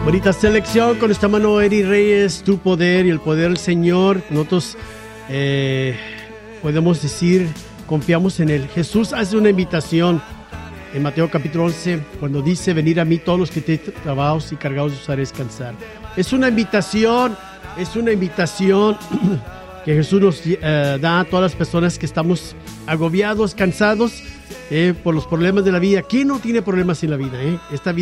Bonita selección con esta mano Eri Reyes, tu poder y el poder del Señor. Nosotros podemos decir, confiamos en Él. Jesús hace una invitación en Mateo capítulo 11 cuando dice: venid a mí todos los que estéis trabajados y cargados, os haré descansar. Es una invitación que Jesús nos da a todas las personas que estamos agobiados, cansados por los problemas de la vida. ¿Quién no tiene problemas en la vida? Esta vida